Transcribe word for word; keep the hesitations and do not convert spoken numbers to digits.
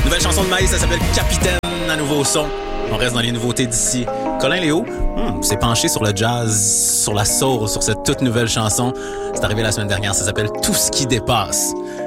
Nouvelle chanson de Maïs, ça s'appelle Capitaine, un nouveau son. On reste dans les nouveautés d'ici. Colin Léo hmm, s'est penché sur le jazz, sur la soul, sur cette toute nouvelle chanson. C'est arrivé la semaine dernière, ça s'appelle Tout ce qui dépasse.